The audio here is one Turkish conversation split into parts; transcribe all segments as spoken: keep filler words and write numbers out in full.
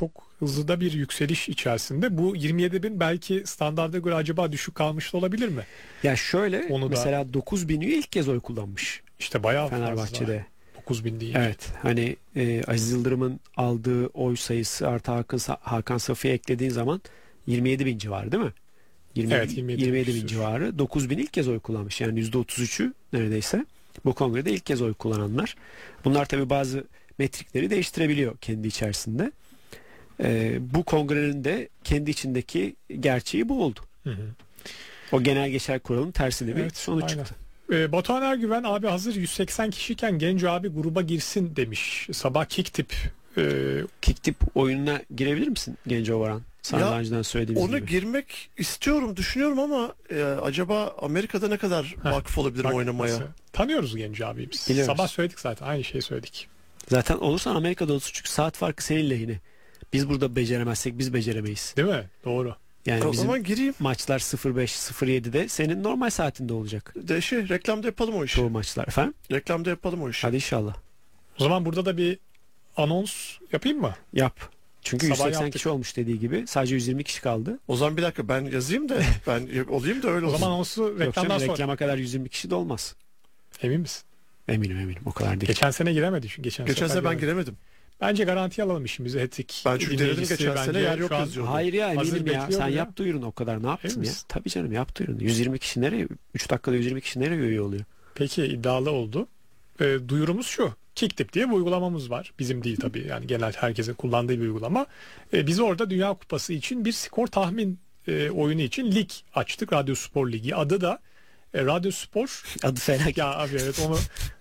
çok hızlı da bir yükseliş içerisinde. Bu yirmi yedi bin belki standarda göre acaba düşük kalmış da olabilir mi? Ya şöyle Onu da mesela dokuz bin üye ilk kez oy kullanmış işte bayağı Fenerbahçe'de. fazla. dokuz bin değil. Evet, hani e, Aziz Yıldırım'ın aldığı oy sayısı artı Hakan, Hakan Safi'ye eklediğin zaman yirmi yedi bin civarı değil mi? yirmi, Evet, yirmi yedi, yirmi yedi bin küsur. civarı. dokuz bin ilk kez oy kullanmış. Yani yüzde otuz üçü neredeyse bu kongrede ilk kez oy kullananlar. Bunlar tabii bazı metrikleri değiştirebiliyor kendi içerisinde. E, bu kongrenin de kendi içindeki gerçeği bu oldu. Hı hı. O genel geçer kuralın tersine bir Evet, sonuç aynen. çıktı. Ee, Batuhan Ergüven abi hazır yüz seksen kişiyken Genco abi gruba girsin demiş. Sabah Kicktip e, Kicktip oyununa girebilir misin Genco Varan? Sana Ya, daha önceden söylediğimiz Ona gibi. girmek istiyorum, düşünüyorum ama e, acaba Amerika'da ne kadar Heh, vakıf olabilirim bak oynamaya? nasıl? Tanıyoruz Genco abi biz. Biliyoruz. Sabah söyledik zaten, aynı şeyi söyledik. Zaten olursan Amerika'da olursun çünkü saat farkı senin lehine. Biz burada beceremezsek biz beceremeyiz. Değil mi? Doğru. Yani o bizim zaman gireyim. maçlar sıfır beş sıfır yedi'de senin normal saatinde olacak. De şey, reklamda yapalım o işi. Çoğu maçlar. Efendim? Reklamda yapalım o işi. Hadi inşallah. O zaman burada da bir anons yapayım mı? Yap. Çünkü Sabah yüz seksen yaptık. kişi olmuş dediği gibi. Sadece yüz yirmi kişi kaldı. O zaman bir dakika ben yazayım da ben olayım da öyle O olsun. zaman anonsu Yok reklamdan canım, sonra. reklama kadar yüz yirmi kişi de olmaz. Emin misin? Eminim eminim o kadar değil. Geçen sene giremedi çünkü. Geçen, Geçen sefer sene ben giremedi. giremedim. Bence garanti alalım işimizi. Hat-trick Ben çünkü denedim dinleyicisi geçen sene, bence yer yok şu an- yazıyordu. Hayır ya Hazır eminim ya. bekliyorum Sen ya. yap duyurun o kadar. Ne yaptın Emin ya? misin? Tabii canım yap duyurun. yüz yirmi kişi nereye? üç dakikada yüz yirmi kişi nereye üye oluyor? Peki iddialı oldu. E, duyurumuz şu. Kicktip diye bir uygulamamız var. Bizim değil tabii. Yani genel herkesin kullandığı bir uygulama. E, biz orada Dünya Kupası için bir skor tahmin e, oyunu için lig açtık. Radyo Spor Ligi. Adı da e, Radyo Spor. Adı felaket. Ya abi evet onu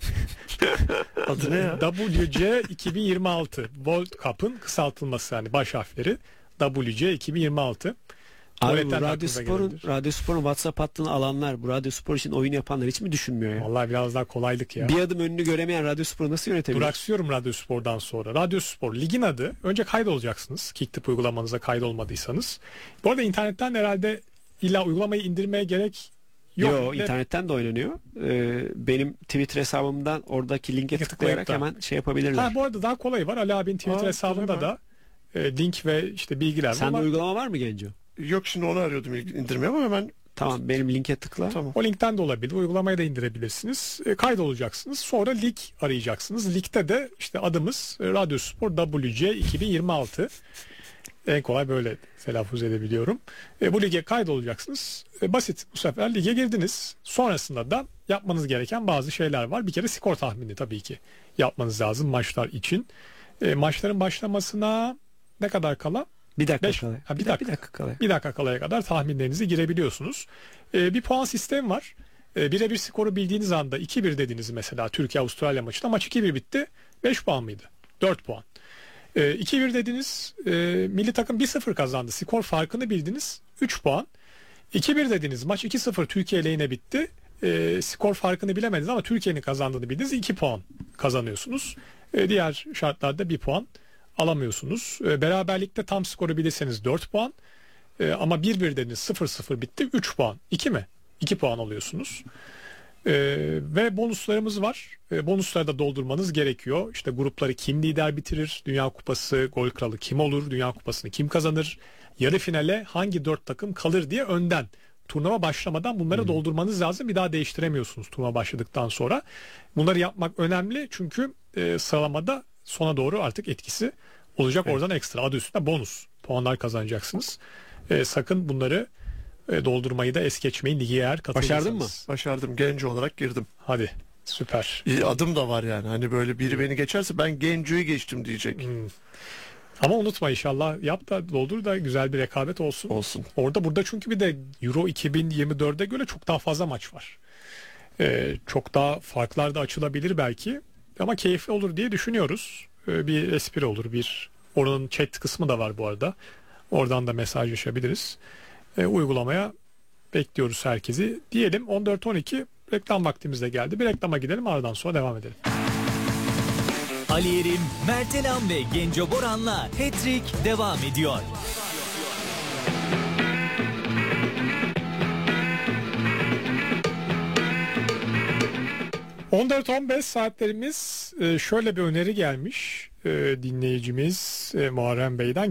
Adı ne ya? W C iki bin yirmi altı World Cup'ın kısaltılması, yani baş harfleri W C iki bin yirmi altı. Abi bu Tuvaletten de Radyo aklınıza Spor'un gelebilir. Radyo Spor'un WhatsApp hattını alanlar, bu Radyo Spor için oyun yapanlar hiç mi düşünmüyor ya? Vallahi biraz daha kolaylık ya. Bir adım önünü göremeyen Radyo Spor'u nasıl yönetebilir? Duraksıyorum Radyo Spor'dan sonra. Radyo Spor ligin adı. Önce kaydolacaksınız. Kicktip uygulamanıza kaydolmadıysanız. Bu arada internetten herhalde illa uygulamayı indirmeye gerek yok. Yok, Ve internetten de oynanıyor. Ee, benim Twitter hesabımdan oradaki linke Linke tıklayarak tıklayıp da. hemen şey yapabilirler. Ha, bu arada daha kolayı var. Ali abinin Twitter Aa, hesabında hemen. da e, link ve işte bilgiler var. Sende Ama uygulama var mı Genco? Yok, şimdi onu arıyordum ilk indirmeye ama hemen Tamam, benim linke tıkla. tamam. o linkten de olabilir. Uygulamayı da indirebilirsiniz. E, kaydolacaksınız. Sonra lig arayacaksınız. Ligde de işte adımız e, Radyo Spor W C iki bin yirmi altı. En kolay böyle telaffuz edebiliyorum. E, bu lige kaydolacaksınız. E, basit, bu sefer lige girdiniz. Sonrasında da yapmanız gereken bazı şeyler var. Bir kere skor tahmini tabii ki yapmanız lazım maçlar için. E, maçların başlamasına ne kadar kala? Bir dakika Beş- kala. Ha, bir bir, dakika. bir dakika kala. Bir dakika kalaya kadar tahminlerinizi girebiliyorsunuz. E, bir puan sistemi var. E, birebir skoru bildiğiniz anda iki bir dediniz mesela Türkiye-Avustralya maçında. Maç iki bir bitti. beş puan mıydı? dört puan. E, iki bir dediniz. E, milli takım bir sıfır kazandı. Skor farkını bildiniz. üç puan. iki bir dediniz. Maç iki sıfır Türkiye lehine bitti. E, skor farkını bilemediniz ama Türkiye'nin kazandığını bildiniz. iki puan kazanıyorsunuz. E, diğer şartlarda bir puan alamıyorsunuz. E, beraberlikte tam skoru bilirseniz dört puan. E, ama bir bir dediniz, sıfır sıfır bitti, üç puan. iki mi? iki puan alıyorsunuz. E, ve bonuslarımız var. E, bonusları da doldurmanız gerekiyor. İşte grupları kim lider bitirir? Dünya Kupası gol kralı kim olur? Dünya Kupası'nı kim kazanır? Yarı finale hangi dört takım kalır diye önden, turnuva başlamadan bunları Hmm. doldurmanız lazım. Bir daha değiştiremiyorsunuz turnuva başladıktan sonra. Bunları yapmak önemli çünkü e, sıralamada sona doğru artık etkisi olacak. Evet. Oradan ekstra adı üstünde bonus puanlar kazanacaksınız. E, sakın bunları e, doldurmayı da es geçmeyin ligi eğer katılırsanız. Başardın mı? Başardım, genç olarak girdim. Hadi süper. İyi, adım da var yani. Hani böyle biri beni geçerse ben Genco'yu geçtim diyecek. Hmm. Ama unutma inşallah yap da doldur da güzel bir rekabet olsun. Olsun. Orada burada çünkü bir de Euro iki bin yirmi dörde göre çok daha fazla maç var. Ee, çok daha farklar da açılabilir belki. Ama keyifli olur diye düşünüyoruz. Ee, bir espri olur. Bir oranın chat kısmı da var bu arada. Oradan da mesajlaşabiliriz. Ee, uygulamaya bekliyoruz herkesi. Diyelim on dört on iki reklam vaktimiz de geldi. Bir reklama gidelim, aradan sonra devam edelim. Ali Yerim, Mert Elam ve Genco Boran'la Hat-trick devam ediyor. on dört on beş saatlerimiz, e, şöyle bir öneri gelmiş e, dinleyicimiz e, Muharrem Bey'den.